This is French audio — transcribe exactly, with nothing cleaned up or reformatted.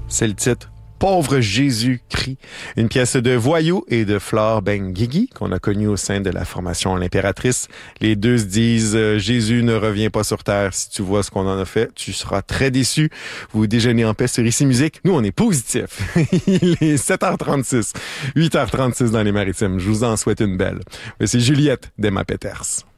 C'est le titre Pauvre Jésus-Christ, une pièce de Voyou et de Flore Benguigui qu'on a connue au sein de la formation L'Impératrice. Les deux se disent euh, Jésus ne revient pas sur terre. Si tu vois ce qu'on en a fait, tu seras très déçu. Vous déjeunez en paix sur Ici Musique. Nous, on est positifs. Il est sept heures trente-six, huit heures trente-six dans les Maritimes. Je vous en souhaite une belle. C'est Juliette d'Emma Peters.